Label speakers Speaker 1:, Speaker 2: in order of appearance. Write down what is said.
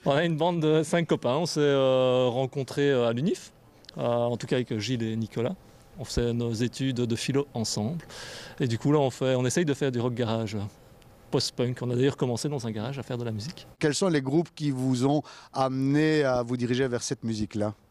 Speaker 1: On a une bande de 5 copains, on s'est rencontrés à l'UNIF, en tout cas avec Gilles et Nicolas. On faisait nos études de philo ensemble. Et du coup, là, on essaye de faire du rock garage post-punk. On a d'ailleurs commencé dans un garage à faire de la musique.
Speaker 2: Quels sont les groupes qui vous ont amené à vous diriger vers cette musique-là?